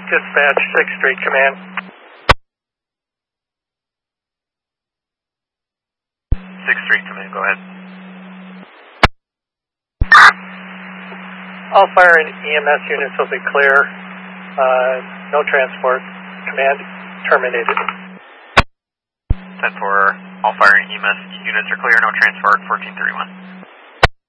Dispatch, 6th Street Command. 6th Street Command, go ahead. All fire and EMS units will be clear. No transport. Command terminated. 10-4, all fire and EMS units are clear, no transport, 1431.